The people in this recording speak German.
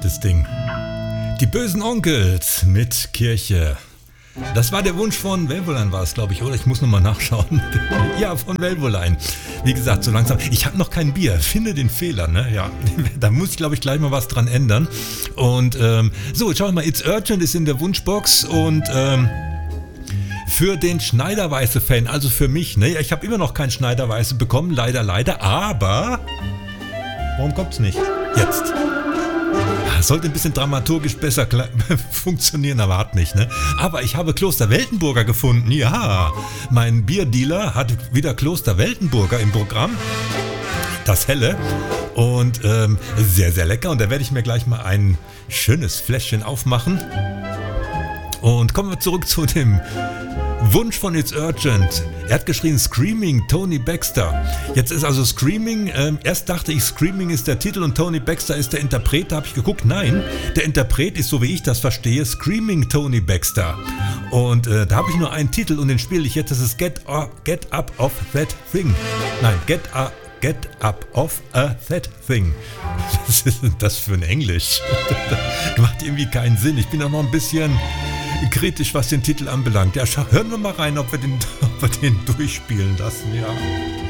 das Ding. Die bösen Onkels mit Kirche. Das war der Wunsch von Velvoline, war es, glaube ich, oder? Ich muss nochmal nachschauen. Ja, von Velvoline. Wie gesagt, so langsam. Ich habe noch kein Bier. Finde den Fehler, ne? Ja, da muss ich, glaube ich, gleich mal was dran ändern. Und so, jetzt schauen wir mal. It's Urgent ist in der Wunschbox und für den Schneiderweiße-Fan, also für mich, ne? Ich habe immer noch kein Schneiderweiße bekommen, leider, aber warum kommt's nicht? Jetzt. Sollte ein bisschen dramaturgisch besser funktionieren, aber hat nicht, ne? Aber ich habe Kloster Weltenburger gefunden, ja. Mein Bierdealer hat wieder Kloster Weltenburger im Programm. Das Helle. Und sehr, sehr lecker. Und da werde ich mir gleich mal ein schönes Fläschchen aufmachen. Und kommen wir zurück zu dem Wunsch von It's Urgent. Er hat geschrien Screaming Tony Baxter. Jetzt ist also Screaming, erst dachte ich Screaming ist der Titel und Tony Baxter ist der Interpret. Da habe ich geguckt, nein, der Interpret ist, so wie ich das verstehe, Screaming Tony Baxter. Und da habe ich nur einen Titel und den spiele ich jetzt, das ist Get Up Off That Thing. Nein, Get Up Off a That Thing. Was ist denn das für ein Englisch? Macht irgendwie keinen Sinn. Ich bin auch noch ein bisschen kritisch, was den Titel anbelangt. Ja, hören wir mal rein, ob wir den durchspielen lassen. Ja.